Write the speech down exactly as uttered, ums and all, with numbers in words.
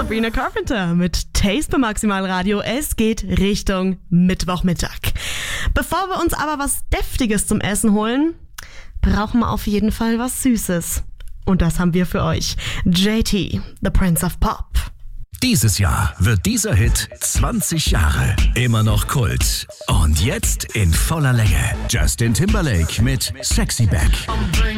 Sabrina Carpenter mit Taste bei Maximal Radio. Es geht Richtung Mittwochmittag. Bevor wir uns aber was Deftiges zum Essen holen, brauchen wir auf jeden Fall was Süßes. Und das haben wir für euch. J T, The Prince of Pop. Dieses Jahr wird dieser Hit zwanzig Jahre. Immer noch Kult. Und jetzt in voller Länge. Justin Timberlake mit Sexy Back.